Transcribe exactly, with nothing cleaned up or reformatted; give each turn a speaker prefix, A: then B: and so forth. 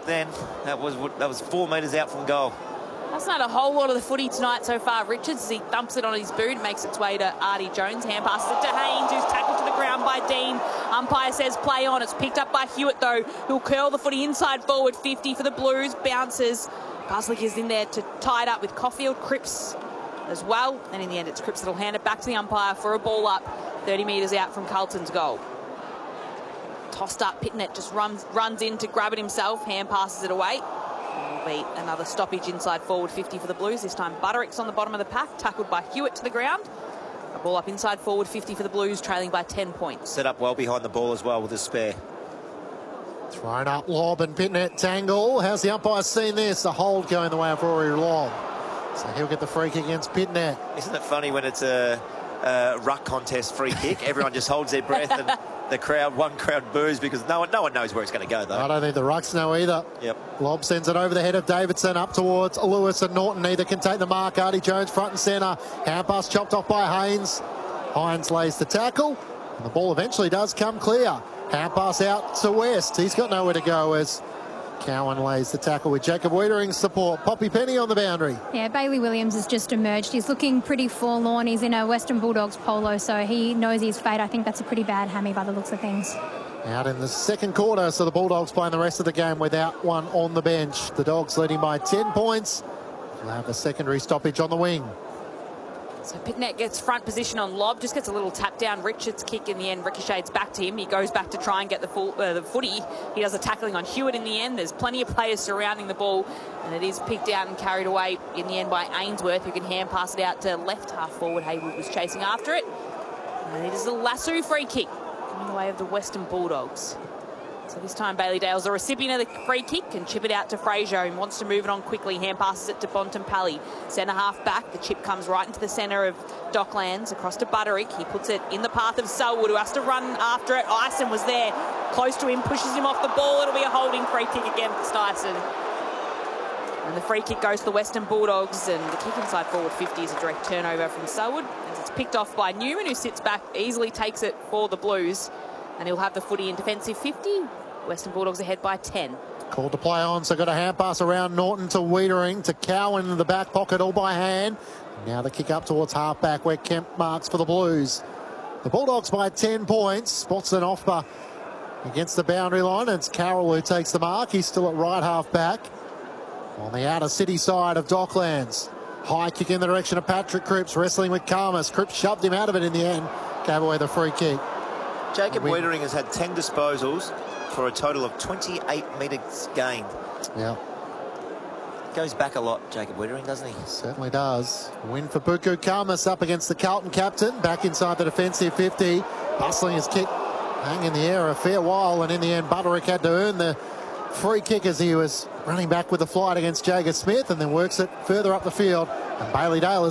A: but then that was that was four metres out from goal.
B: That's not a whole lot of the footy tonight so far. Richards, as he thumps it on his boot, makes its way to Artie Jones. Hand passes it to Haynes, who's tackled to the ground by Dean. Umpire says play on. It's picked up by Hewitt, though, who'll curl the footy inside forward. fifty for the Blues. Bounces. Paslick is in there to tie it up with Caulfield. Cripps as well. And in the end, it's Cripps that'll hand it back to the umpire for a ball up. thirty metres out from Carlton's goal. Tossed up, Pitnet just runs, runs in to grab it himself. Hand passes it away. Be another stoppage inside forward. fifty for the Blues. This time Butterick's on the bottom of the pack, tackled by Hewitt to the ground. A ball up inside forward. fifty for the Blues, trailing by ten points.
A: Set up well behind the ball as well with a spare.
C: Thrown up lob and Pitnet tangle. How's the umpire seen this? A hold going the way of Rory Long. So he'll get the free kick against Pitnet.
A: Isn't it funny when it's a, a ruck contest free kick? Everyone just holds their breath and the crowd, one crowd boos because no one, no one knows where it's going to go, though.
C: I don't think the rucks know either.
A: Yep.
C: Lob sends it over the head of Davidson up towards Lewis and Norton. Neither can take the mark. Artie Jones front and centre. Hand pass chopped off by Haynes. Hines lays the tackle. And the ball eventually does come clear. Hand pass out to West. He's got nowhere to go as Cowan lays the tackle with Jacob Wiedering's support. Poppy Penny on the boundary.
D: Yeah, Bailey Williams has just emerged. He's looking pretty forlorn. He's in a Western Bulldogs polo, so he knows his fate. I think that's a pretty bad hammy by the looks of things.
C: Out in the second quarter, so the Bulldogs playing the rest of the game without one on the bench. The Dogs leading by ten points. They'll have a secondary stoppage on the wing.
B: So Pitnet gets front position on lob, just gets a little tap down. Richards' kick in the end ricochets back to him. He goes back to try and get the, full, uh, the footy. He does a tackling on Hewitt in the end. There's plenty of players surrounding the ball, and it is picked out and carried away in the end by Ainsworth, who can hand pass it out to left half forward. Haywood was chasing after it. And it is a lasso free kick coming the way of the Western Bulldogs. So this time Bailey Dale's the recipient of the free kick, can chip it out to Fraser and wants to move it on quickly. Hand passes it to Bontempelli. Centre half back. The chip comes right into the centre of Docklands across to Butterick. He puts it in the path of Selwood, who has to run after it. Ison was there close to him, pushes him off the ball. It'll be a holding free kick against Ison. And the free kick goes to the Western Bulldogs, and the kick inside forward fifty is a direct turnover from Selwood as it's picked off by Newman, who sits back, easily takes it for the Blues, and he'll have the footy in defensive fifty. Western Bulldogs ahead by ten.
C: Called to play on, so got a hand pass around Norton to Wiedering, to Cowan in the back pocket, all by hand. Now the kick up towards half-back where Kemp marks for the Blues. The Bulldogs by ten points. Spots an offer against the boundary line, and it's Carroll who takes the mark. He's still at right half-back. On the outer city side of Docklands. High kick in the direction of Patrick Cripps, wrestling with Karmas. Cripps shoved him out of it in the end. Gave away the free kick.
A: Jacob Wiedering has had ten disposals for a total of twenty-eight metres gained.
C: Yeah.
A: Goes back a lot, Jacob Wiedering, doesn't he?
C: Certainly does. Win for Buku Karmas up against the Carlton captain. Back inside the defensive fifty. Bustling his kick, hang in the air a fair while, and in the end Butterick had to earn the free kick as he was running back with the flight against Jager Smith, and then works it further up the field. And Bailey Dale has